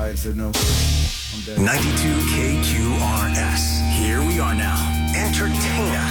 and said, no, I'm dead. 92 KQRS. Here we are now. Entertain us.